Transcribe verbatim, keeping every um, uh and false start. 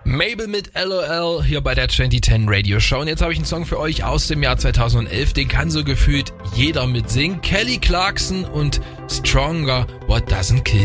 Mabel mit L O L hier bei der zwanzig zehn Radio Show. Und jetzt habe ich einen Song für euch aus dem Jahr zweitausendelf. Den kann so gefühlt jeder mitsingen. Kelly Clarkson und Stronger, What Doesn't Kill.